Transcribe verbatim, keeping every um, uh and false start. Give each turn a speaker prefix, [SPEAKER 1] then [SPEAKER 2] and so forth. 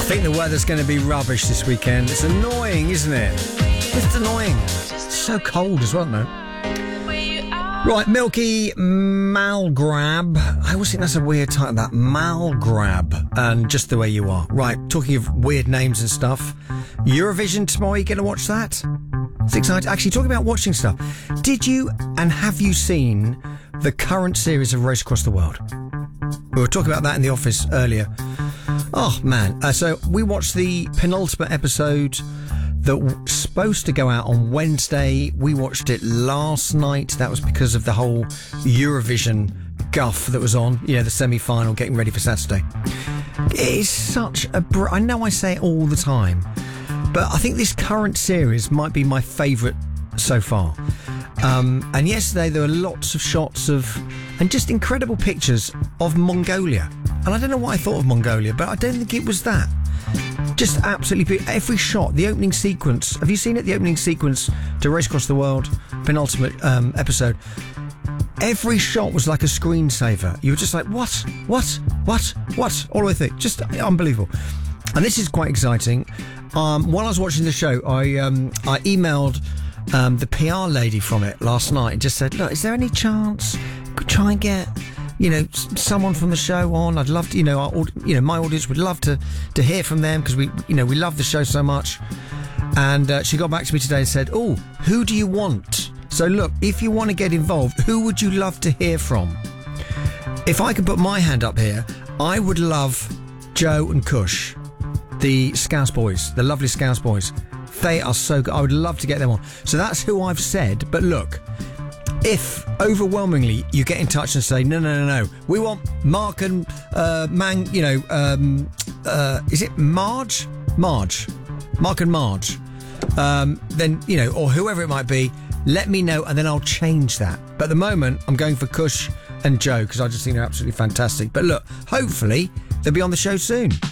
[SPEAKER 1] think the weather's going to be rubbish this weekend. It's annoying, isn't it? It's annoying. It's so cold as well, no? Right, Milky Malgrab. I always think that's a weird title, that. Malgrab. And Just the Way You Are. Right, talking of weird names and stuff. Eurovision tomorrow, you going to watch that? It's exciting. Actually, talking about watching stuff. Did you and have you seen the current series of Race Across the World? We were talking about that in the office earlier. Oh, man. Uh, so we watched the penultimate episode that was supposed to go out on Wednesday. We watched it last night. That was because of the whole Eurovision guff that was on. You know, the semi-final, getting ready for Saturday. It is such a... Br- I know I say it all the time, but I think this current series might be my favourite so far. Um, and yesterday there were lots of shots of... and just incredible pictures of Mongolia. And I don't know what I thought of Mongolia, but I don't think it was that. Just absolutely... every shot, the opening sequence... have you seen it? The opening sequence to Race Across the World, penultimate um, episode. Every shot was like a screensaver. You were just like, what? What? What? What? All the way through. Just unbelievable. And this is quite exciting. Um, while I was watching the show, I um, I emailed um, the P R lady from it last night and just said, look, is there any chance we could try and get... you know, someone from the show on? I'd love to, you know, our, you know, my audience would love to, to hear from them because we, you know, we love the show so much. And uh, she got back to me today and said, oh, who do you want? So look, if you want to get involved, who would you love to hear from? If I could put my hand up here, I would love Joe and Kush, the Scouse Boys, the lovely Scouse Boys. They are so good. I would love to get them on. So that's who I've said. But look, if overwhelmingly you get in touch and say, no, no, no, no, we want Mark and uh, Mang, you know, um, uh, is it Marge? Marge. Mark and Marge. Um, then, you know, or whoever it might be, let me know and then I'll change that. But at the moment, I'm going for Kush and Joe because I just think they're absolutely fantastic. But look, hopefully they'll be on the show soon.